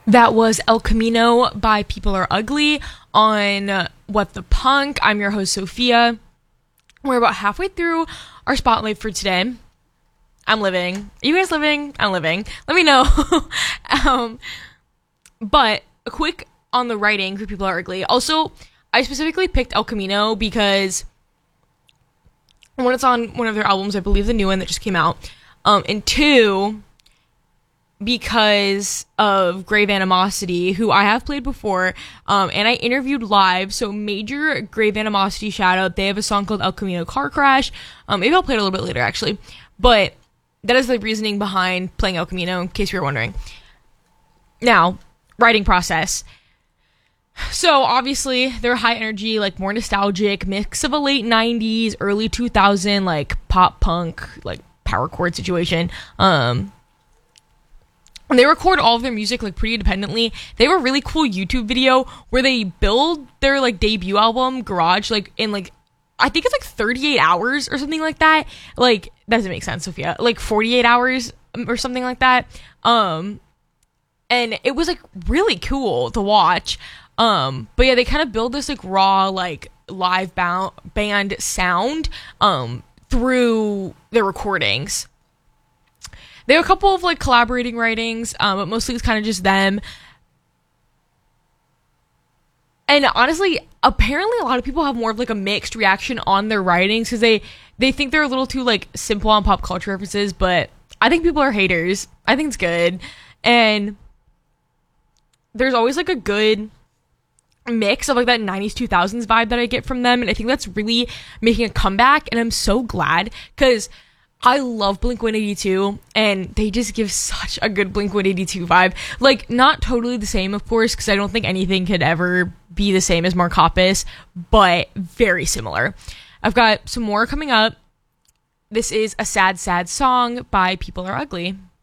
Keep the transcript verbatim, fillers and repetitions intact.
That was El Camino by People Are Ugly on What the Punk. I'm your host, Sophia. We're about halfway through our spotlight for today. I'm living. Are you guys living? I'm living. Let me know. um, but a quick on the writing for People Are Ugly. Also, I specifically picked El Camino because one, it's on one of their albums, I believe the new one that just came out. Um, and two, because of Grave Animosity, who I have played before, um, and I interviewed live, so major Grave Animosity shout out. They have a song called El Camino Car Crash. Um, maybe I'll play it a little bit later, actually. But that is the reasoning behind playing El Camino, in case you were wondering. Now, writing process. So, obviously, they're high energy, like, more nostalgic, mix of a late nineties, early two thousand, like, pop punk, like, power chord situation. Um... And they record all of their music, like, pretty independently. They have a really cool YouTube video where they build their, like, debut album, Garage, like, in, like, I think it's, like, thirty-eight hours or something like that. Like, that doesn't make sense, Sophia. Like, forty-eight hours or something like that. Um, and it was, like, really cool to watch. Um, but, yeah, they kind of build this, like, raw, like, live ba- band sound um, through their recordings. There are a couple of, like, collaborating writings, um, but mostly it's kind of just them. And honestly, apparently a lot of people have more of, like, a mixed reaction on their writings because they, they think they're a little too, like, simple on pop culture references, but I think people are haters. I think it's good. And there's always, like, a good mix of, like, that nineties, two thousands vibe that I get from them, and I think that's really making a comeback, and I'm so glad because I love Blink one eighty-two, and they just give such a good Blink one eighty-two vibe. Like, not totally the same, of course, because I don't think anything could ever be the same as Mark Hoppus, but very similar. I've got some more coming up. This is A Sad, Sad Song by People Are Ugly.